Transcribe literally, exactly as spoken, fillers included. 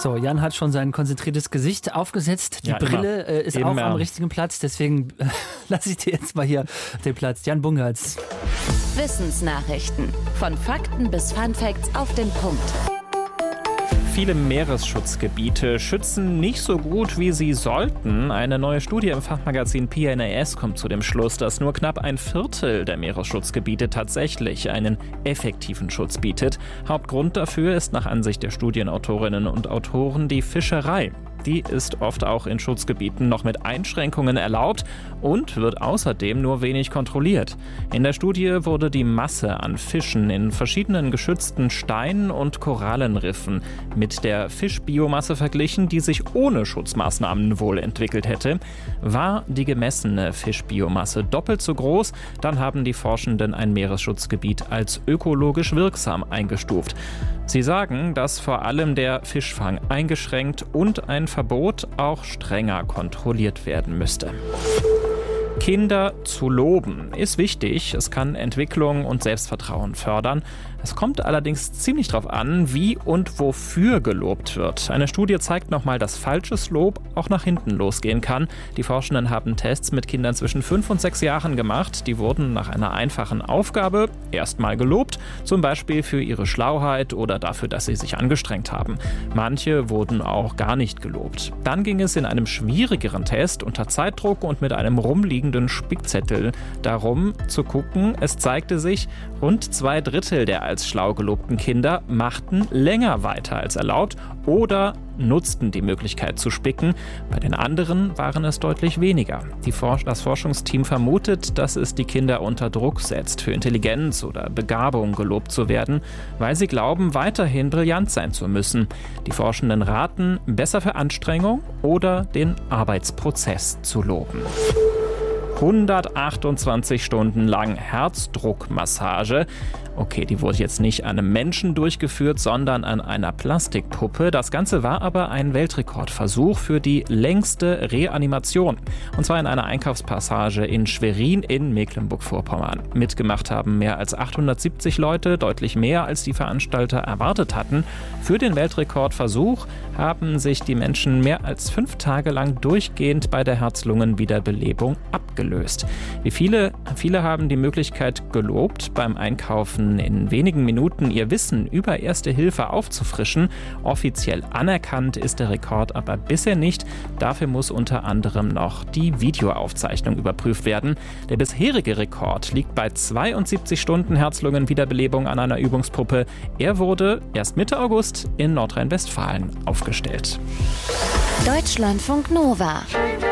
So, Jan hat schon sein konzentriertes Gesicht aufgesetzt. Die Ja, Brille äh, ist Eben, auch ja. am richtigen Platz. Deswegen äh, lasse ich dir jetzt mal hier den Platz. Jan Bungertz. Wissensnachrichten. Von Fakten bis Funfacts auf den Punkt. Viele Meeresschutzgebiete schützen nicht so gut, wie sie sollten. Eine neue Studie im Fachmagazin P N A S kommt zu dem Schluss, dass nur knapp ein Viertel der Meeresschutzgebiete tatsächlich einen effektiven Schutz bietet. Hauptgrund dafür ist nach Ansicht der Studienautorinnen und Autoren die Fischerei. Die ist oft auch in Schutzgebieten noch mit Einschränkungen erlaubt und wird außerdem nur wenig kontrolliert. In der Studie wurde die Masse an Fischen in verschiedenen geschützten Steinen und Korallenriffen mit der Fischbiomasse verglichen, die sich ohne Schutzmaßnahmen wohl entwickelt hätte. War die gemessene Fischbiomasse doppelt so groß, dann haben die Forschenden ein Meeresschutzgebiet als ökologisch wirksam eingestuft. Sie sagen, dass vor allem der Fischfang eingeschränkt und ein Verbot auch strenger kontrolliert werden müsste. Kinder zu loben ist wichtig. Es kann Entwicklung und Selbstvertrauen fördern. Es kommt allerdings ziemlich darauf an, wie und wofür gelobt wird. Eine Studie zeigt nochmal, dass falsches Lob auch nach hinten losgehen kann. Die Forschenden haben Tests mit Kindern zwischen fünf und sechs Jahren gemacht. Die wurden nach einer einfachen Aufgabe erstmal gelobt, zum Beispiel für ihre Schlauheit oder dafür, dass sie sich angestrengt haben. Manche wurden auch gar nicht gelobt. Dann ging es in einem schwierigeren Test unter Zeitdruck und mit einem rumliegenden Spickzettel darum zu gucken. Es zeigte sich, rund zwei Drittel der als schlau gelobten Kinder machten länger weiter als erlaubt oder nutzten die Möglichkeit zu spicken. Bei den anderen waren es deutlich weniger. Die For- das Forschungsteam vermutet, dass es die Kinder unter Druck setzt, für Intelligenz oder Begabung gelobt zu werden, weil sie glauben, weiterhin brillant sein zu müssen. Die Forschenden raten, besser für Anstrengung oder den Arbeitsprozess zu loben. hundertachtundzwanzig Stunden lang Herzdruckmassage. Okay, die wurde jetzt nicht an einem Menschen durchgeführt, sondern an einer Plastikpuppe. Das Ganze war aber ein Weltrekordversuch für die längste Reanimation. Und zwar in einer Einkaufspassage in Schwerin in Mecklenburg-Vorpommern. Mitgemacht haben mehr als achthundertsiebzig Leute, deutlich mehr als die Veranstalter erwartet hatten. Für den Weltrekordversuch haben sich die Menschen mehr als fünf Tage lang durchgehend bei der Herz-Lungen-Wiederbelebung abgelöst. Wie viele, viele haben die Möglichkeit gelobt, beim Einkaufen in wenigen Minuten ihr Wissen über Erste Hilfe aufzufrischen. Offiziell anerkannt ist der Rekord aber bisher nicht. Dafür muss unter anderem noch die Videoaufzeichnung überprüft werden. Der bisherige Rekord liegt bei zweiundsiebzig Stunden Herz-Lungen-Wiederbelebung an einer Übungspuppe. Er wurde erst Mitte August in Nordrhein-Westfalen aufgestellt. Deutschlandfunk Nova.